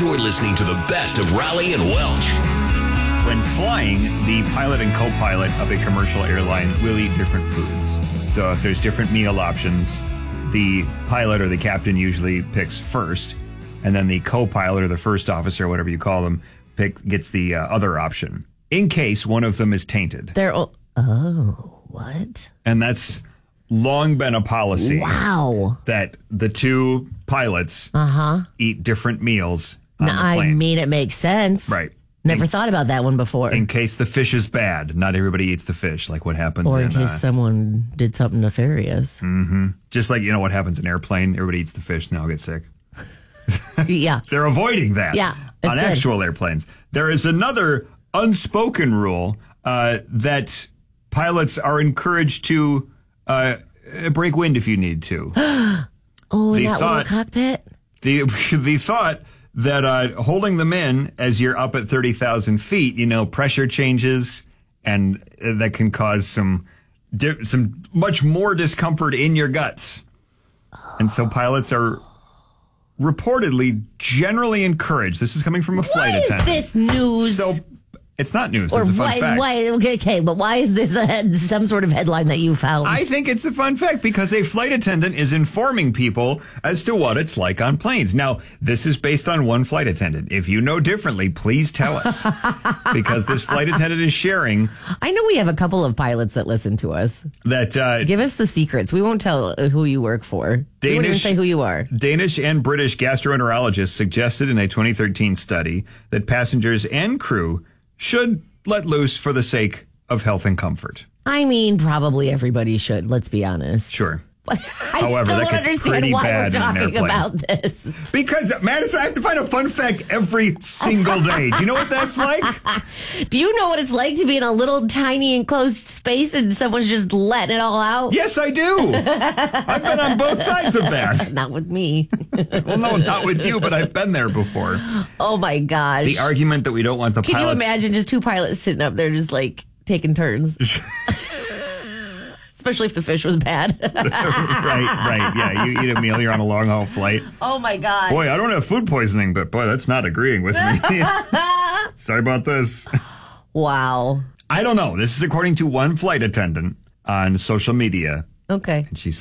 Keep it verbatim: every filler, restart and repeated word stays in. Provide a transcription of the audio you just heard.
You're listening to the best of Raleigh and Welch. When flying, the pilot and co-pilot of a commercial airline will eat different foods. So if there's different meal options, the pilot or the captain usually picks first, and then the co-pilot or the first officer, whatever you call them, pick gets the uh, other option in case one of them is tainted. They're all, oh, what? And that's long been a policy. Wow. That the two pilots uh-huh. eat different meals on now, the plane. I mean, it makes sense. Right. Never in, thought about that one before. In case the fish is bad. Not everybody eats the fish, like what happens Or in, in case uh, someone did something nefarious. Mm-hmm. Just like, you know, what happens in an airplane. Everybody eats the fish and they all get sick. Yeah. They're avoiding that yeah, on good. actual airplanes. There is another unspoken rule uh, that pilots are encouraged to uh, break wind if you need to. Oh, the in that thought, little cockpit? The, the thought that uh, holding them in as you're up at thirty thousand feet, you know, pressure changes and uh, that can cause some di- some much more discomfort in your guts. And so pilots are reportedly generally encouraged. This is coming from a flight why attendant. Why is this news? So it's not news. Or it's a fun why, fact. why? Okay, okay, but why is this a, some sort of headline that you found? I think it's a fun fact because a flight attendant is informing people as to what it's like on planes. Now, this is based on one flight attendant. If you know differently, please tell us because this flight attendant is sharing. I know we have a couple of pilots that listen to us. That uh, give us the secrets. We won't tell who you work for. Danish, we won't even say who you are. Danish and British gastroenterologists suggested in a twenty thirteen study that passengers and crew should let loose for the sake of health and comfort. I mean, probably everybody should. Let's be honest. Sure. I However, still that don't gets understand pretty why bad we're in an talking airplane. about this. Because, Madison, I have to find a fun fact every single day. Do you know what that's like? Do you know what it's like to be in a little tiny enclosed space and someone's just letting it all out? Yes, I do. I've been on both sides of that. Not with me. Well, no, not with you, but I've been there before. Oh, my gosh. The argument that we don't want the Can pilots... you imagine just two pilots sitting up there just, like, taking turns? Especially if the fish was bad. right, right. Yeah, you eat a meal, you're on a long-haul flight. Oh, my God. Boy, I don't have food poisoning, but boy, that's not agreeing with me. Sorry about this. Wow. I don't know. This is according to one flight attendant on social media. Okay. And she